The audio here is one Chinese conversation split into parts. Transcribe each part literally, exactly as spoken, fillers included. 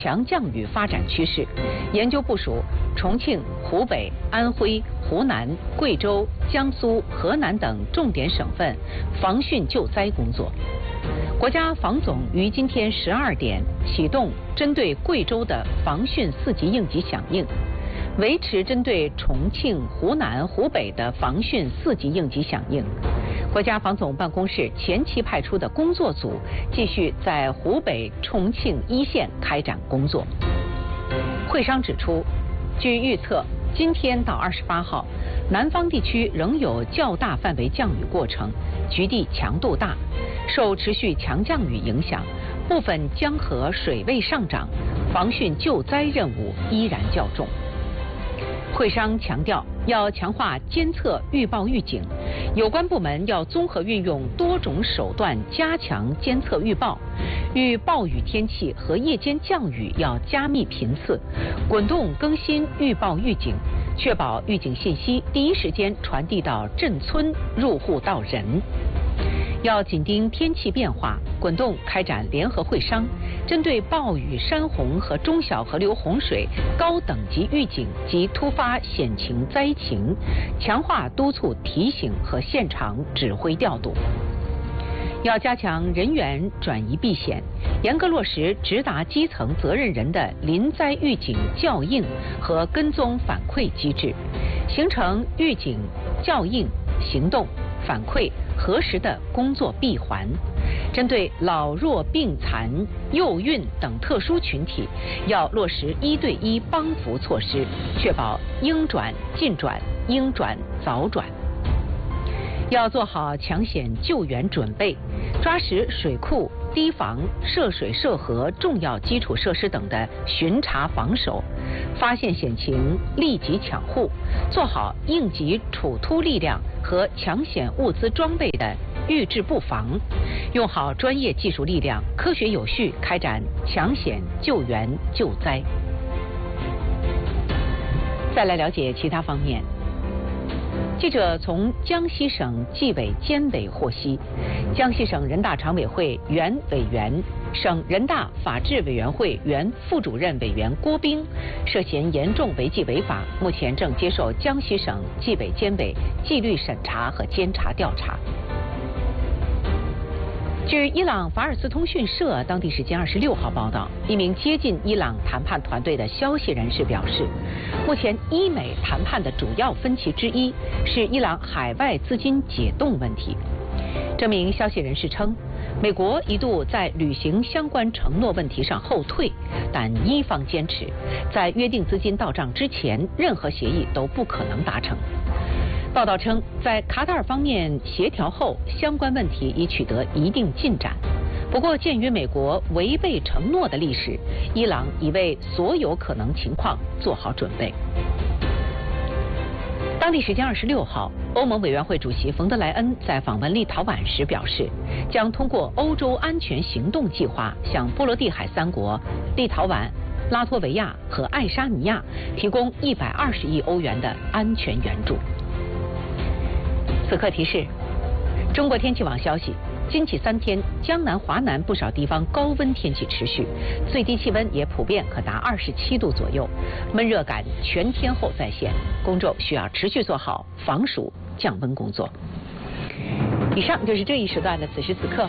强降雨发展趋势，研究部署重庆、湖北、安徽、湖南、贵州、江苏、河南等重点省份防汛救灾工作。国家防总于今天十二点启动针对贵州的防汛四级应急响应，维持针对重庆、湖南、湖北的防汛四级应急响应。国家防总办公室前期派出的工作组继续在湖北、重庆一线开展工作。会商指出，据预测，今天到二十八号，南方地区仍有较大范围降雨过程，局地强度大。受持续强降雨影响，部分江河水位上涨，防汛救灾任务依然较重。会商强调，要强化监测预报预警，有关部门要综合运用多种手段加强监测预报，遇暴雨天气和夜间降雨要加密频次，滚动更新预报预警，确保预警信息第一时间传递到镇村、入户到人。要紧盯天气变化，滚动开展联合会商，针对暴雨、山洪和中小河流洪水高等级预警及突发险情灾情，强化督促提醒和现场指挥调度。要加强人员转移避险，严格落实直达基层责任人的临灾预警校应和跟踪反馈机制，形成预警、校应、行动、反馈核实的工作闭环。针对老弱病残、幼孕等特殊群体，要落实一对一帮扶措施，确保应转尽转、应转早转。要做好抢险救援准备，抓实水库、堤防、涉水涉河重要基础设施等的巡查防守，发现险情立即抢护，做好应急处突力量和抢险物资装备的预置布防，用好专业技术力量，科学有序开展抢险救援救灾。再来了解其他方面。记者从江西省纪委监委获悉，江西省人大常委会原委员、省人大法制委员会原副主任委员郭兵涉嫌严重违纪违法，目前正接受江西省纪委监委纪律审查和监察调查。据伊朗法尔斯通讯社当地时间二十六号报道，一名接近伊朗谈判团队的消息人士表示，目前伊美谈判的主要分歧之一是伊朗海外资金解冻问题。这名消息人士称，美国一度在履行相关承诺问题上后退，但伊方坚持，在约定资金到账之前，任何协议都不可能达成。报道称，在卡塔尔方面协调后，相关问题已取得一定进展。不过，鉴于美国违背承诺的历史，伊朗已为所有可能情况做好准备。当地时间二十六号，欧盟委员会主席冯德莱恩在访问立陶宛时表示，将通过欧洲安全行动计划向波罗的海三国立陶宛、拉脱维亚和爱沙尼亚提供一百二十亿欧元的安全援助。此刻提示：中国天气网消息，今起三天，江南、华南不少地方高温天气持续，最低气温也普遍可达二十七度左右，闷热感全天候再现，公众需要持续做好防暑降温工作。以上就是这一时段的此时此刻。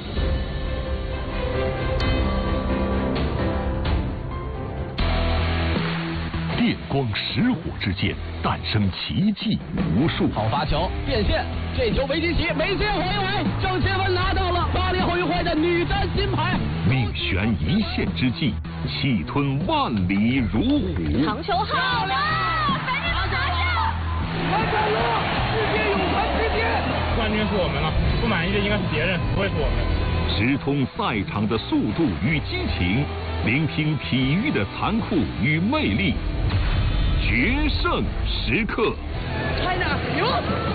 电光石火之间，诞生奇迹无数。 好发球变线，这球没进起，没接回来，郑钦文拿到了巴黎奥运会的女单金牌。 命悬一线之际，气吞万里如虎。 长球好了，本人拿下！ 完成了世界泳坛之巅。 冠军是我们了，不满意的应该是别人，不会是我们。 直通赛场的速度与激情，聆听体育的残酷与魅力。决胜时刻 China 牛